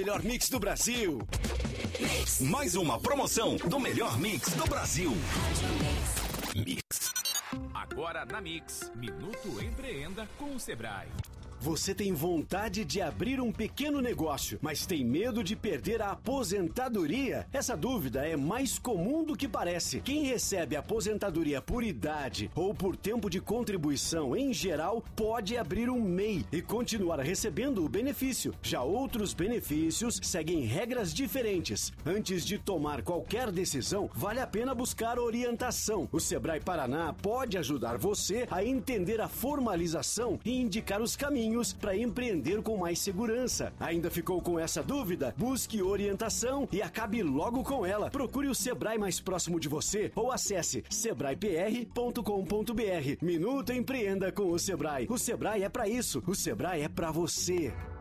melhor mix do Brasil. Mais uma promoção do melhor mix do Brasil. Mix. Agora na Mix, Minuto Empreenda com o Sebrae. Você tem vontade de abrir um pequeno negócio, mas tem medo de perder a aposentadoria? Essa dúvida é mais comum do que parece. Quem recebe aposentadoria por idade ou por tempo de contribuição em geral pode abrir um MEI e continuar recebendo o benefício. Já outros benefícios seguem regras diferentes. Antes de tomar qualquer decisão, vale a pena buscar orientação. O Sebrae Paraná pode ajudar você a entender a formalização e indicar os caminhos para empreender com mais segurança. Ainda ficou com essa dúvida? Busque orientação e acabe logo com ela. Procure o Sebrae mais próximo de você ou acesse sebraepr.com.br. Minuto Empreenda com o Sebrae. O Sebrae é para isso. O Sebrae é para você.